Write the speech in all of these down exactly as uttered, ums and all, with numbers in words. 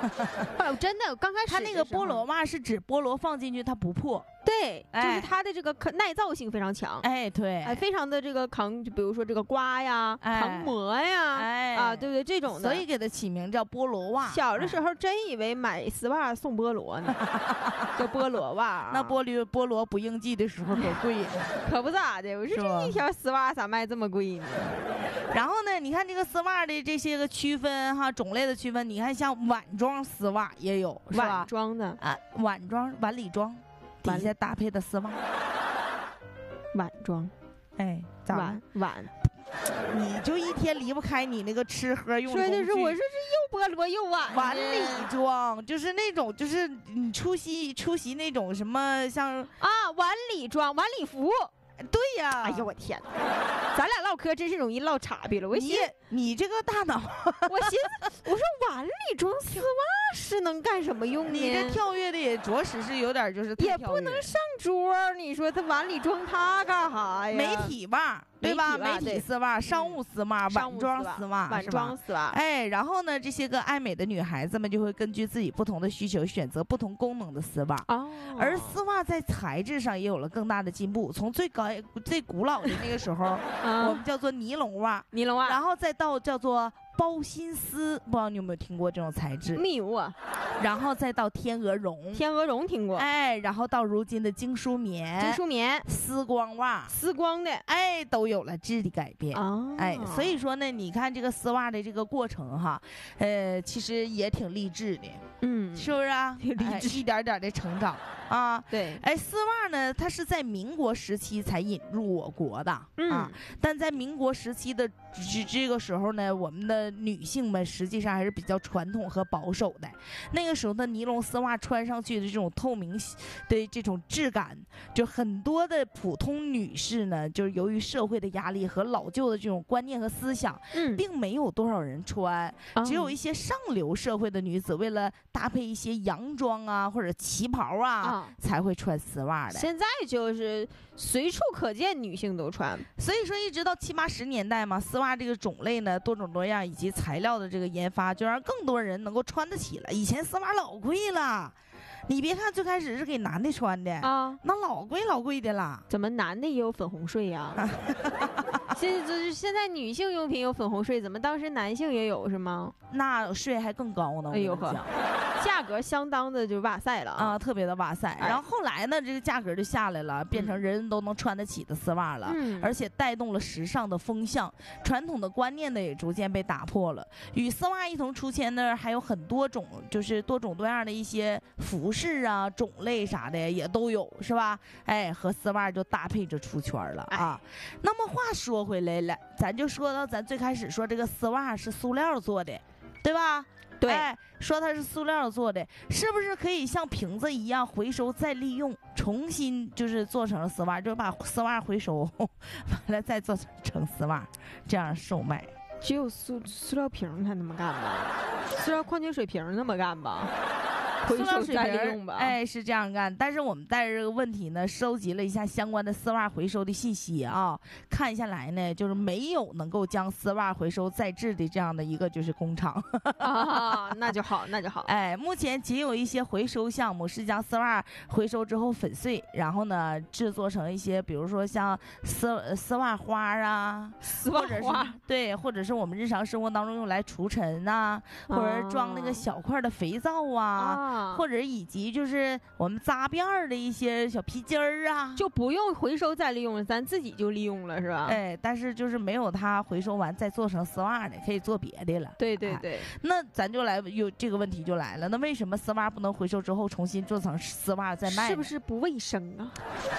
哦，真的，刚开始它那个菠萝袜是指菠萝放进去它不破。 对， 哎、 就是它的这个耐造性非常强， 哎，对， 哎，非常的这个抗，就比如说这个刮呀、哎、抗磨呀， 哎啊，对不对？这种的， 所以给它起名叫菠萝袜。 小的时候真以为买丝袜送菠萝呢，叫菠萝袜、啊。 那菠萝菠萝不应季的时候多贵呀， 可不咋的。我说这一条丝袜咋卖这么贵呢？ 然后呢，你看这个丝袜的这些个区分哈，种类的区分，你看像晚装丝袜也有，是吧？ 晚装的啊，晚装晚礼装。底下搭配的丝袜， 晚装， 哎， 晚晚， 你就一天离不开你那个吃喝用的工具。 说的是我说是又菠萝又晚晚礼装，就是那种就是你出席出席那种什么像啊晚礼装晚礼服。 对呀， 哎呦我天哪，咱俩唠嗑真是容易唠岔劈了。我你你这个大脑， 我寻思，我说晚礼装丝袜是能干什么用呢？ 你这跳跃的也着实是有点就是也不能上桌，你说他晚礼装它干啥呀？ 媒体袜。对吧？媒体丝袜、商务丝袜、晚装丝袜、 晚装丝袜。 哎，然后呢，这些个爱美的女孩子们就会根据自己不同的需求选择不同功能的丝袜。 哦。 而丝袜在材质上也有了更大的进步，从最高最古老的那个时候， 嗯、 我们叫做尼龙袜， 尼龙袜， 然后再到叫做包心丝，不知道你有没有听过这种材质？ 没有啊。 然后再到天鹅绒， 天鹅绒听过。 哎，然后到如今的精梳棉， 精梳棉、 丝光袜、 丝光的， 哎，都有了质的改变。 哦， 哎，所以说呢，你看这个丝袜的这个过程哈，呃，其实也挺励志的， 嗯， 是不是啊？ 励志、 哎，一点点的成长啊。 对， 哎，丝袜呢，它是在民国时期才引入我国的、嗯、啊，但在民国时期的这这个时候呢，我们的女性们实际上还是比较传统和保守的。那个时候的尼龙丝袜穿上去的这种透明的这种质感，就很多的普通女士呢，就是由于社会的压力和老旧的这种观念和思想， 嗯， 并没有多少人穿， 哦、 只有一些上流社会的女子为了搭配一些洋装啊或者旗袍啊、哦、才会穿丝袜的。 现在就是随处可见女性都穿， 所以说一直到七八十年代嘛，丝袜这个种类呢多种多样，以及材料的这个研发，就让更多人能够穿得起了。以前丝袜老贵了，你别看最开始是给男的穿的啊， 那老贵老贵的了。 怎么男的也有粉红税呀、啊？现在现在女性用品有粉红税，怎么当时男性也有是吗？ 那税还更高呢。 哎呦呵，价格相当的就哇塞了啊、 呃，特别的哇塞。 哎、 然后后来呢，这个价格就下来了，变成人人都能穿得起的丝袜了， 嗯、 而且带动了时尚的风向，传统的观念呢也逐渐被打破了。与丝袜一同出现的还有很多种，就是多种多样的一些服饰啊、种类啥的也都有，是吧？哎，和丝袜就搭配着出圈了啊。哎、那么话说回来了，咱就说到咱最开始说这个丝袜是塑料做的，对吧？ 对、 哎，说它是塑料做的，是不是可以像瓶子一样回收再利用，重新就是做成丝袜，就把丝袜回收，完了再做成丝袜，这样售卖？ 只有塑塑料瓶才那么干吧？塑料矿泉水瓶那么干吧？ 塑料水瓶，哎，是这样干。但是我们带着这个问题呢，收集了一下相关的丝袜回收的信息啊，看下来呢，就是没有能够将丝袜回收再制的这样的一个就是工厂。 啊，那就好，那就好。 哎，目前仅有一些回收项目是将丝袜回收之后粉碎，然后呢制作成一些，比如说像丝丝袜花啊， 丝袜花， 对，或者是我们日常生活当中用来除尘啊，或者装那个小块的肥皂啊。啊或者以及就是我们扎辫儿的一些小皮筋儿啊， 就不用回收再利用了，咱自己就利用了，是吧？ 哎，但是就是没有它回收完再做成丝袜的，可以做别的了。 对对对， 哎、那咱就来有这个问题就来了，那为什么丝袜不能回收之后重新做成丝袜再卖？ 是不是不卫生啊？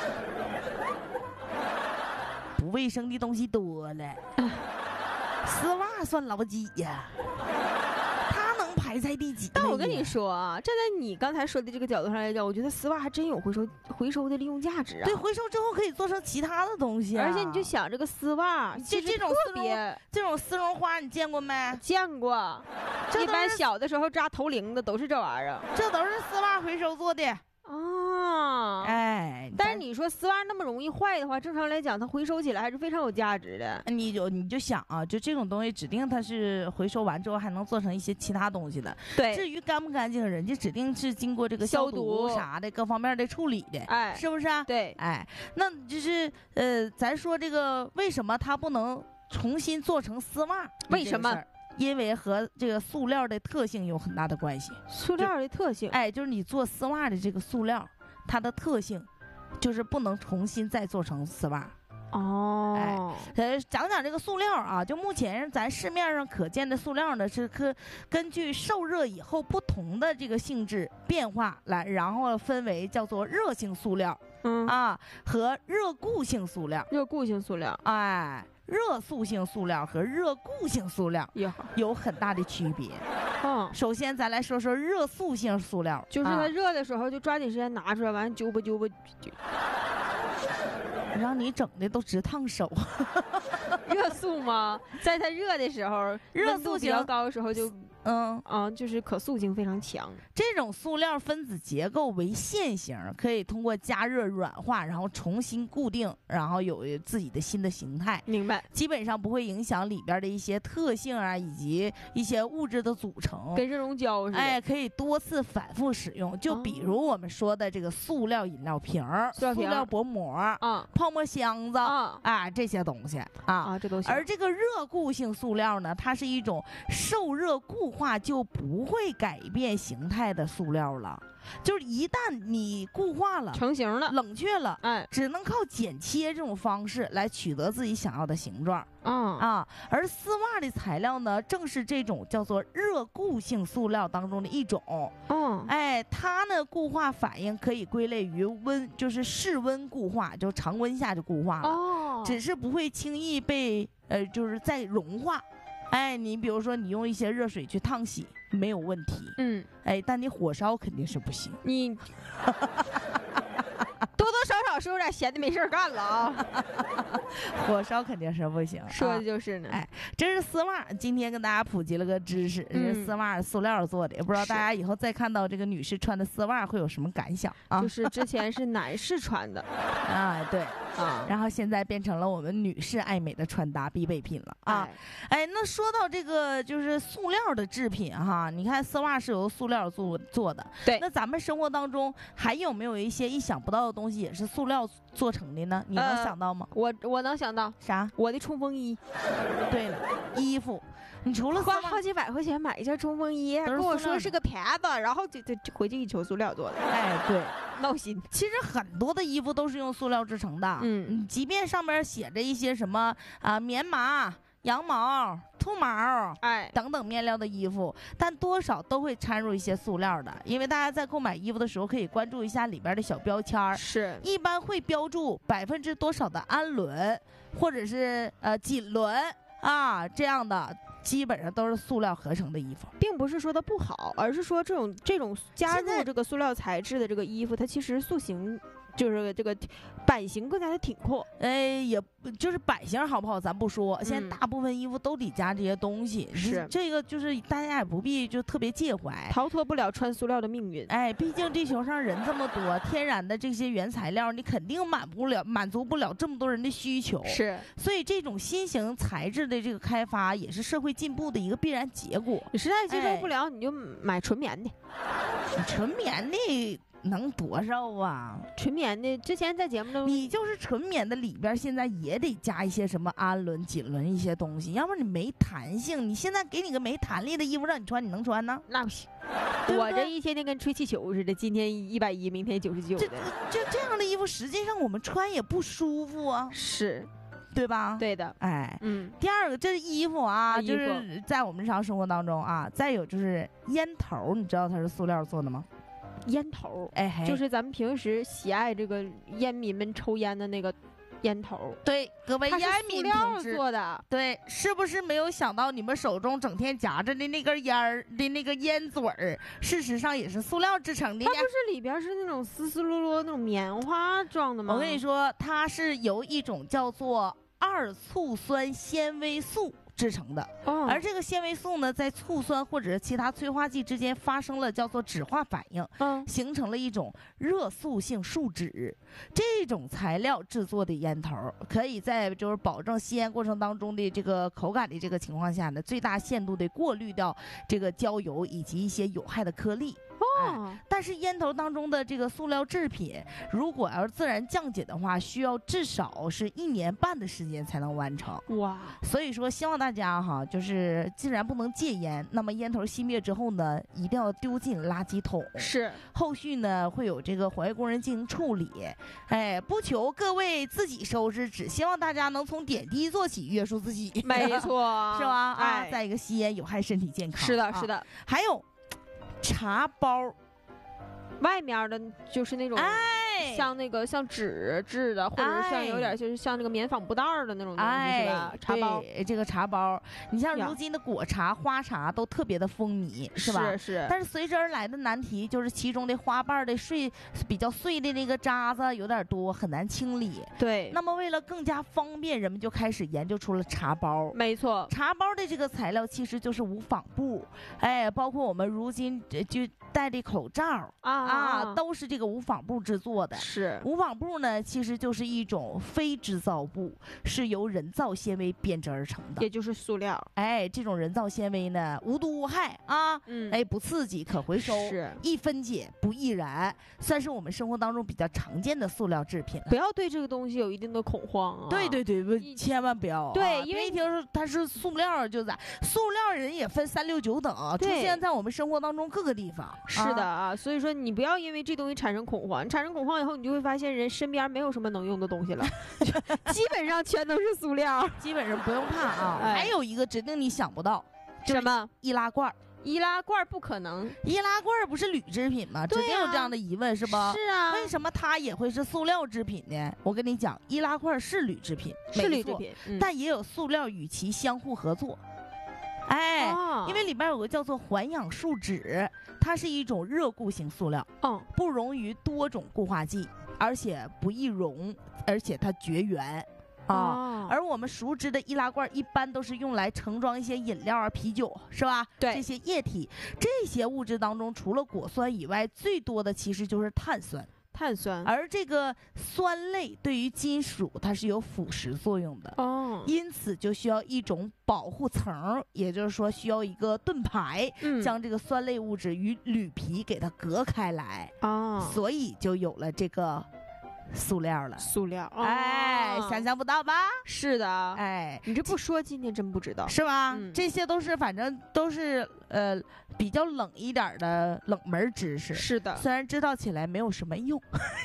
不卫生的东西多了，丝袜算老几呀？排在第几？ 但我跟你说啊，站在你刚才说的这个角度上来讲，我觉得丝袜还真有回收回收的利用价值啊。 对，回收之后可以做成其他的东西、啊， 而且你就想这个丝袜， 这这种丝绒，这种丝绒花你见过没？ 见过，一般小的时候扎头铃的都是这玩意儿， 这都是丝袜回收做的。 啊， 哎， 但是你说丝袜那么容易坏的话，正常来讲，它回收起来还是非常有价值的。 你就你就想啊，就这种东西，指定它是回收完之后还能做成一些其他东西的。 对， 至于干不干净，人家指定是经过这个消毒啥的各方面的处理的， 哎， 是不是啊？ 对， 哎，那就是呃，咱说这个为什么它不能重新做成丝袜？ 为什么？ 因为和这个塑料的特性有很大的关系。 塑料的特性， 哎，就是你做丝袜的这个塑料，它的特性就是不能重新再做成丝袜。 哦， 哎，呃，讲讲这个塑料啊，就目前咱市面上可见的塑料呢，是可根据受热以后不同的这个性质变化来，然后分为叫做热性塑料， 嗯啊和热固性塑料。 热固性塑料， 哎。热塑性塑料和热固性塑料有很大的区别。 嗯， 首先咱来说说热塑性塑料， 就是它热的时候就抓紧时间拿出来，完揪吧揪吧， 让你整的都直烫手。 热塑吗？在它热的时候， 热塑比较高的时候就。 嗯啊，就是可塑性非常强。 这种塑料分子结构为线形，可以通过加热软化，然后重新固定，然后有自己的新的形态。 明白。 基本上不会影响里边的一些特性啊，以及一些物质的组成， 跟热熔胶似的。 哎，可以多次反复使用。就比如我们说的这个塑料饮料瓶、哦、塑料薄膜啊、 泡沫箱子啊、啊这些东西啊啊，这都行。 而这个热固性塑料呢，它是一种受热固化就不会改变形态的塑料了，就是一旦你固化了、 成型了、 冷却了， 哎， 只能靠剪切这种方式来取得自己想要的形状。 嗯啊，而丝袜的材料呢，正是这种叫做热固性塑料当中的一种。 嗯， 哎，它呢固化反应可以归类于温，就是室温固化，就常温下就固化了。 哦， 只是不会轻易被呃，就是再融化。哎，你比如说你用一些热水去烫洗没有问题， 嗯， 哎，但你火烧肯定是不行。 你多多少少是有点闲的没事干了啊， 火烧肯定是不行。 说的就是呢。 啊、哎，这是丝袜，今天跟大家普及了个知识， 嗯、 这丝袜是塑料做的，也不知道大家以后再看到这个女士穿的丝袜会有什么感想啊？ 就是之前是男士穿的啊，对啊， 然后现在变成了我们女士爱美的穿搭必备品了啊。哎, 哎，那说到这个就是塑料的制品哈，你看丝袜是由塑料做做的， 对， 那咱们生活当中还有没有一些意想不到的东西也是塑料做成的呢？你能想到吗？ 呃、我我能想到啥？ 我的冲锋衣。 对了，衣服，你除了花好几百块钱买一件冲锋衣，跟我说是个牌子，然后就就回去一瞅塑料做的。 哎，对， 闹心。 其实很多的衣服都是用塑料制成的，嗯，即便上面写着一些什么啊、呃、棉麻、羊毛、兔毛， 哎， 等等面料的衣服，但多少都会掺入一些塑料的，因为大家在购买衣服的时候可以关注一下里边的小标签， 是一般会标注百分之多少的氨纶，或者是呃锦纶啊这样的。基本上都是塑料合成的衣服， 并不是说它不好，而是说这种这种加入这个塑料材质的这个衣服，它其实塑形就是这个版型更加的挺阔。 哎，也就是版型好不好咱不说，现在大部分衣服都得加这些东西， 嗯、是这个就是大家也不必就特别介怀， 逃脱不了穿塑料的命运。 哎，毕竟地球上人这么多，天然的这些原材料你肯定满不了满足不了这么多人的需求， 是， 所以这种新型材质的这个开发也是社会进步的一个必然结果。 你实在接受不了，哎、你就买纯棉的。 纯棉的能多少啊？ 纯棉的，之前在节目中， 你就是纯棉的里边现在也得加一些什么氨纶、锦纶一些东西，要不然你没弹性。你现在给你个没弹力的衣服让你穿，你能穿呢？ 那不行。我这一天天跟吹气球似的，今天一百一，明天九十九的。 这这样的衣服，实际上我们穿也不舒服啊。 是。 对吧？ 对的， 哎， 嗯。 第二个，这是衣服啊， 啊就是在我们日常生活当中啊。再有就是烟头，你知道它是塑料做的吗？ 烟头， 哎， 就是咱们平时喜爱这个烟民们抽烟的那个烟头。 对，各位烟民同志做的， 对，是不是没有想到你们手中整天夹着的那根烟儿的那个烟嘴儿，事实上也是塑料制成的？ 它不是里边是那种丝丝落落那种棉花状的吗？ 我跟你说，它是由一种叫做二醋酸纤维素制成的。 哦， 而这个纤维素呢，在醋酸或者是其他催化剂之间发生了叫做酯化反应， 嗯， 形成了一种热塑性树脂。这种材料制作的烟头，可以在就是保证吸烟过程当中的这个口感的这个情况下呢，最大限度的过滤掉这个焦油以及一些有害的颗粒。 哦， 哎，但是烟头当中的这个塑料制品，如果要是自然降解的话，需要至少是一年半的时间才能完成。 哇， 所以说希望大家哈，就是既然不能戒烟，那么烟头熄灭之后呢，一定要丢进垃圾桶。 是， 后续呢会有这个环卫工人进行处理。哎，不求各位自己收拾，只希望大家能从点滴做起，约束自己。 没错， 是吧？啊， 哎， 再一个吸烟有害身体健康。 是的， 啊、 是的。 还有茶包， 外面的就是那种。 哎， 像那个像纸质的，或者是像有点就是像那个棉纺布袋儿的那种东西， 哎， 是吧？茶包， 这个茶包，你像如今的果茶、花茶都特别的风靡，是吧？ 是是。 但是随之而来的难题就是其中的花瓣的碎比较碎的那个渣子有点多，很难清理。 对。 那么为了更加方便，人们就开始研究出了茶包。 没错， 茶包的这个材料其实就是无纺布，哎，包括我们如今就戴的口罩啊啊， 都是这个无纺布制作的。 是。 无纺布呢，其实就是一种非织造布，是由人造纤维编织而成的， 也就是塑料。 哎，这种人造纤维呢，无毒无害啊， 嗯， 哎，不刺激，可回收， 是易分解，不易燃，算是我们生活当中比较常见的塑料制品。 不要对这个东西有一定的恐慌啊！ 对对对，不，千万不要、啊。 对，因为一听说它是塑料，就咋？塑料人也分三六九等，出现在我们生活当中各个地方。 是的啊，啊所以说你不要因为这东西产生恐慌，产生恐慌以后，你就会发现人身边没有什么能用的东西了，基本上全都是塑料， 基本上不用怕啊。 哎、 还有一个指定你想不到， 什么易拉罐？ 易拉罐不可能， 易拉罐不是铝制品吗？指定有这样的疑问是吧？ 是啊， 为什么它也会是塑料制品呢？我跟你讲，易拉罐是铝制品， 是铝制品， 嗯、但也有塑料与其相互合作。哎、哦，因为里边有个叫做环氧树脂，它是一种热固型塑料， 嗯， 不溶于多种固化剂，而且不易溶，而且它绝缘。啊、哦，而我们熟知的易拉罐一般都是用来盛装一些饮料啊、啤酒，是吧？ 对， 这些液体，这些物质当中，除了果酸以外，最多的其实就是碳酸。 碳酸， 而这个酸类对于金属它是有腐蚀作用的哦， 因此就需要一种保护层，也就是说需要一个盾牌， 嗯、 将这个酸类物质与铝皮给它隔开来哦， 所以就有了这个塑料了。 塑料，哦、 哎，想象不到吧？ 是的， 哎， 你这不说，今天真不知道， 是吧？ 嗯、 这些都是反正都是呃比较冷一点的冷门知识。 是的， 虽然知道起来没有什么用，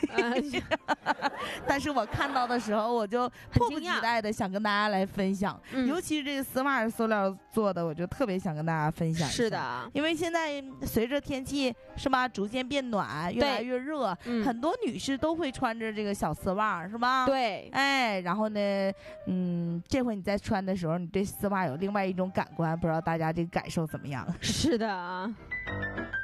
但是我看到的时候我就迫不及待的想跟大家来分享。 嗯、 尤其是这个丝袜是塑料做的，我就特别想跟大家分享一下。 是的， 因为现在随着天气是吧逐渐变暖，越来越热， 嗯、 很多女士都会穿着这个小丝袜，是吧？ 对， 哎，然后呢，嗯，这回你在穿的时候，你对丝袜有另外一种感官，不知道大家这个感受怎么样？ 是的啊。